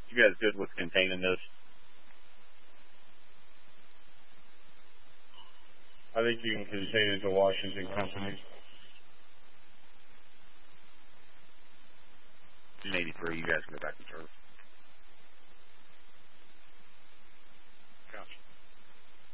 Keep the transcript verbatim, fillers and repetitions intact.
You guys good with containing this? I think you can contain it to Washington Company. eighty-three, you guys can go back to church.